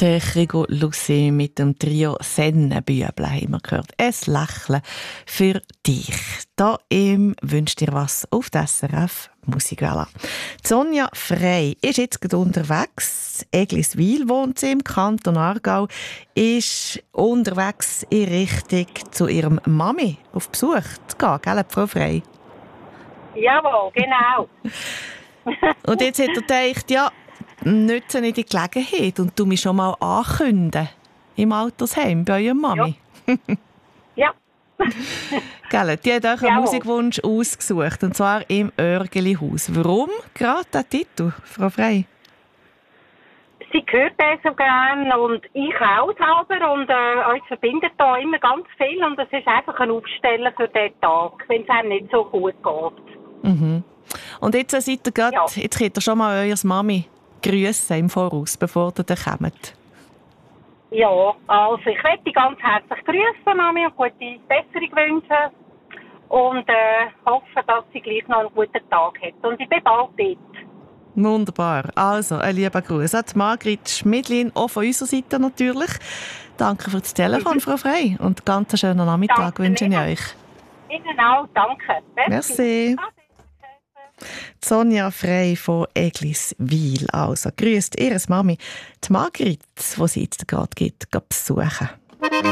Der Gregor Lussi mit dem Trio Sennenbüble haben wir gehört. Ein Lächeln für dich. Da wünscht dir was auf der SRF Musikwelle. Sonja Frey ist jetzt gerade unterwegs. Egliswil wohnt sie im Kanton Aargau. Ist unterwegs in Richtung zu ihrem Mami auf Besuch zu gehen, gell, Frau Frey? Jawohl, genau. Und jetzt hat er gedacht, ja, nütze nicht die Gelegenheit und du mich schon mal ankündigen im Altersheim bei eurer Mami. Ja. Gell, die hat euch einen Musikwunsch ausgesucht, und zwar im Örgelihaus. Warum gerade der Titel, Frau Frey? Sie hört das so gerne und ich auch selber und uns verbindet da immer ganz viel und es ist einfach ein Aufstellen für diesen Tag, wenn es einem nicht so gut geht. Mhm. Und jetzt seid ihr gerade, jetzt könnt ihr schon mal eure Mami grüssen im Voraus, bevor ihr dann kommt. Ja, also ich möchte dich ganz herzlich grüßen, Mami, und gute Besserung wünschen und hoffe, dass sie gleich noch einen guten Tag hat. Und ich bin bald dort. Wunderbar. Also, ein lieber Gruß an Margrit Schmidlin, auch von unserer Seite natürlich. Danke für das Telefon, Frau Frey, und ganz einen schönen Nachmittag wünsche ich euch. Ihnen auch, danke. Merci. Sonja Frey von Egliswil. Also, grüßt ihre Mami, die Margrit, die sie jetzt gerade besuchen.